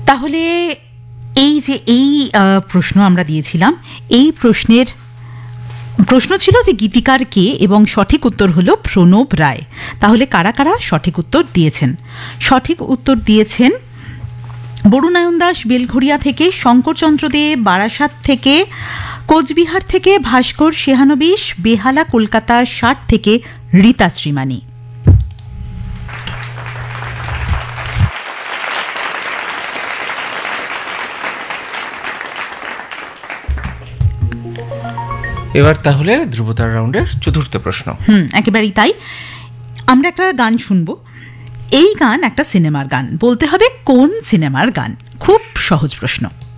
তাহলে এই যে প্রশ্ন আমরা দিয়েছিলাম, এই প্রশ্ন ছিল যে গীতিকার কে, এবং সঠিক উত্তর হলো প্রণব রায়। তাহলে কারা কারা সঠিক উত্তর দিয়েছেন? সঠিক উত্তর দিয়েছেন বরুণায়ন দাস বেলঘড়িয়া থেকে, শঙ্করচন্দ্র দে বারাসাত থেকে, কোচবিহার থেকে ভাস্কর শেহানবিশ, বেহালা কলকাতা 60 থেকে রীতা শ্রীমানি। এবার তাহলে ধ্রুবতারা রাউন্ডের চতুর্থ প্রশ্ন। একেবারেই তাই। আমরা একটা গান শুনবো। এই গান একটা সিনেমার গান, বলতে হবে কোন সিনেমার গান। খুব সহজ প্রশ্ন।